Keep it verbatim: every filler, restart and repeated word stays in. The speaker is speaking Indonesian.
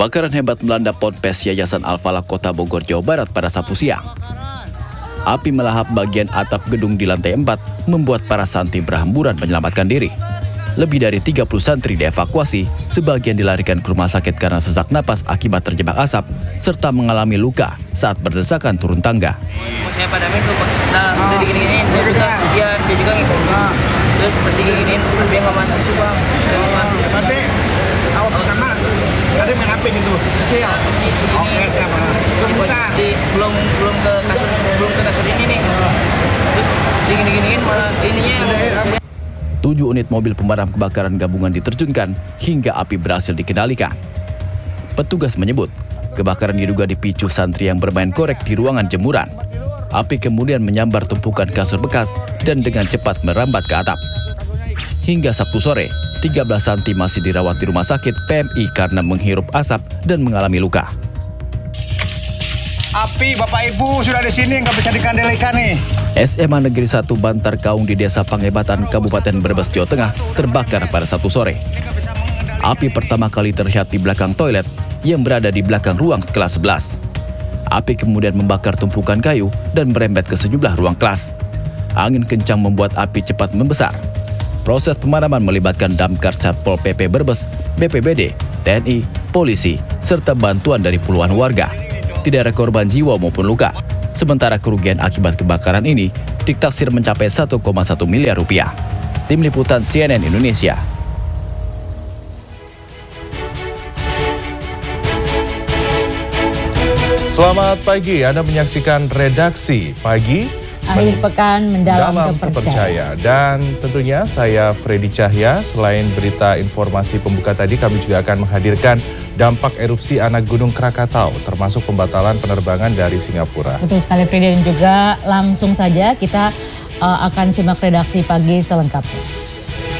Kebakaran hebat melanda Ponpes Yayasan Al-Falah Kota Bogor, Jawa Barat pada Sabtu siang. Api melahap bagian atap gedung di lantai empat, membuat para santri berhamburan menyelamatkan diri. Lebih dari tiga puluh santri dievakuasi, sebagian dilarikan ke rumah sakit karena sesak napas akibat terjebak asap, serta mengalami luka saat berdesakan turun tangga. Saya padamin tuh pakai sendal, udah digini-giniin, dia juga, dia, dia juga gitu. Terus pas digini-giniin, dia nggak mati itu bang. Tadi awal pertama, tadi main apa gitu? Kecil. Si, si ini, Oke, siapa? di, di, belum belum ke kasur, belum ke kasur ini nih. Digini-giniin malah ininya yang Tujuh unit mobil pemadam kebakaran gabungan diterjunkan hingga api berhasil dikendalikan. Petugas menyebut, kebakaran diduga dipicu santri yang bermain korek di ruangan jemuran. Api kemudian menyambar tumpukan kasur bekas dan dengan cepat merambat ke atap. Hingga Sabtu sore, tiga belas santri masih dirawat di rumah sakit P M I karena menghirup asap dan mengalami luka. Api Bapak Ibu sudah di sini, nggak bisa dikendalikan nih. S M A Negeri satu Bantar Kaung di Desa Pangebatan, Kabupaten Brebes, Jawa Tengah terbakar pada Sabtu sore. Api pertama kali terlihat di belakang toilet yang berada di belakang ruang kelas sebelas. Api kemudian membakar tumpukan kayu dan merembet ke sejumlah ruang kelas. Angin kencang membuat api cepat membesar. Proses pemadaman melibatkan damkar Satpol P P Brebes, B P B D, T N I, polisi, serta bantuan dari puluhan warga. Tidak ada korban jiwa maupun luka. Sementara kerugian akibat kebakaran ini ditaksir mencapai satu koma satu miliar rupiah. Tim Liputan C N N Indonesia. Selamat pagi, Anda menyaksikan Redaksi Pagi. Akhir pekan mendalam terpercaya. Dan tentunya saya Freddy Cahya. Selain berita informasi pembuka tadi, kami juga akan menghadirkan dampak erupsi anak Gunung Krakatau, termasuk pembatalan penerbangan dari Singapura. Betul sekali Freddy, dan juga langsung saja kita uh, akan simak Redaksi Pagi selengkapnya.